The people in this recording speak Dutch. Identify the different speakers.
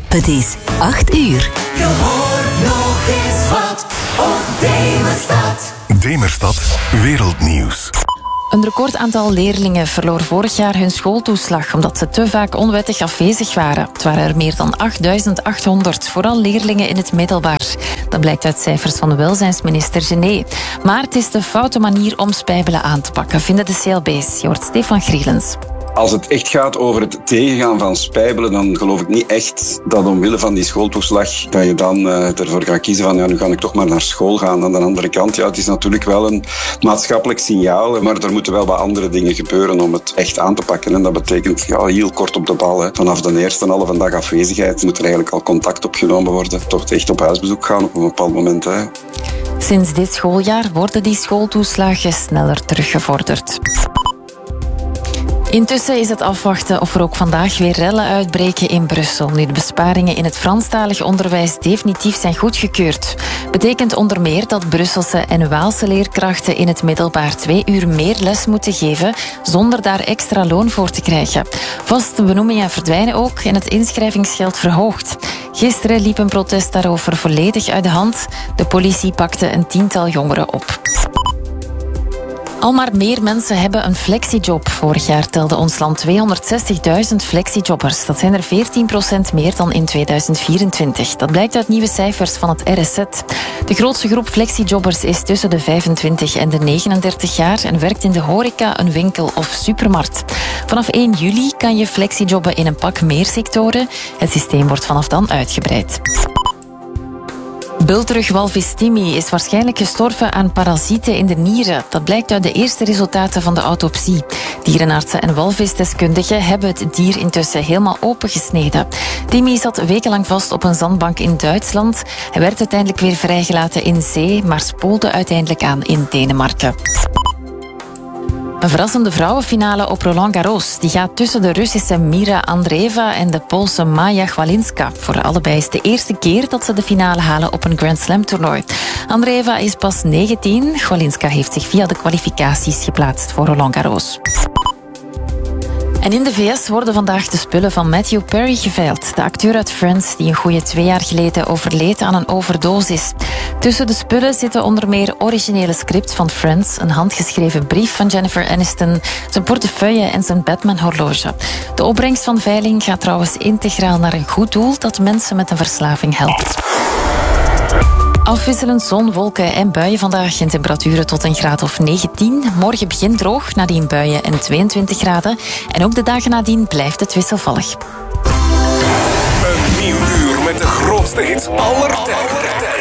Speaker 1: Het is 8 uur.
Speaker 2: Je hoort nog eens wat op Demerstad.
Speaker 3: Demerstad Wereldnieuws.
Speaker 4: Een record aantal leerlingen verloor vorig jaar hun schooltoeslag omdat ze te vaak onwettig afwezig waren. Het waren er meer dan 8.800, vooral leerlingen in het middelbaar. Dat blijkt uit cijfers van de welzijnsminister Gené. Maar het is de foute manier om spijbelen aan te pakken, vinden de CLB's. Je hoort Stefan Grielens.
Speaker 5: Als het echt gaat over het tegengaan van spijbelen, dan geloof ik niet echt dat omwille van die schooltoeslag dat je dan ervoor gaat kiezen van nu ga ik toch maar naar school gaan. Aan de andere kant, het is natuurlijk wel een maatschappelijk signaal, maar er moeten wel wat andere dingen gebeuren om het echt aan te pakken. En dat betekent heel kort op de bal. Hè. Vanaf de eerste halve dag afwezigheid moet er eigenlijk al contact opgenomen worden. Toch echt op huisbezoek gaan op een bepaald moment. Hè.
Speaker 4: Sinds dit schooljaar worden die schooltoeslagen sneller teruggevorderd. Intussen is het afwachten of er ook vandaag weer rellen uitbreken in Brussel, nu de besparingen in het Franstalig onderwijs definitief zijn goedgekeurd. Betekent onder meer dat Brusselse en Waalse leerkrachten in het middelbaar 2 uur meer les moeten geven, zonder daar extra loon voor te krijgen. Vaste benoemingen verdwijnen ook en het inschrijvingsgeld verhoogt. Gisteren liep een protest daarover volledig uit de hand. De politie pakte een 10-tal jongeren op. Al maar meer mensen hebben een flexiejob. Vorig jaar telde ons land 260.000 flexiejobbers. Dat zijn er 14% meer dan in 2024. Dat blijkt uit nieuwe cijfers van het RSZ. De grootste groep flexiejobbers is tussen de 25 en de 39 jaar en werkt in de horeca, een winkel of supermarkt. Vanaf 1 juli kan je flexiejobben in een pak meer sectoren. Het systeem wordt vanaf dan uitgebreid. Bultrugwalvis Timmy is waarschijnlijk gestorven aan parasieten in de nieren. Dat blijkt uit de eerste resultaten van de autopsie. Dierenartsen en walvisdeskundigen hebben het dier intussen helemaal opengesneden. Timmy zat wekenlang vast op een zandbank in Duitsland. Hij werd uiteindelijk weer vrijgelaten in zee, maar spoelde uiteindelijk aan in Denemarken. Een verrassende vrouwenfinale op Roland Garros. Die gaat tussen de Russische Mira Andreeva en de Poolse Maja Chwalinska. Voor allebei is het de eerste keer dat ze de finale halen op een Grand Slam toernooi. Andreeva is pas 19. Chwalinska heeft zich via de kwalificaties geplaatst voor Roland Garros. En in de VS worden vandaag de spullen van Matthew Perry geveild. De acteur uit Friends, die een goede 2 jaar geleden overleed aan een overdosis. Tussen de spullen zitten onder meer originele scripts van Friends, een handgeschreven brief van Jennifer Aniston, zijn portefeuille en zijn Batman-horloge. De opbrengst van veiling gaat trouwens integraal naar een goed doel dat mensen met een verslaving helpt. Afwisselend zon, wolken en buien vandaag en temperaturen tot een graad of 19. Morgen begint droog, nadien buien en 22 graden. En ook de dagen nadien blijft het wisselvallig.
Speaker 3: Een nieuw uur met de grootste hits aller tijden.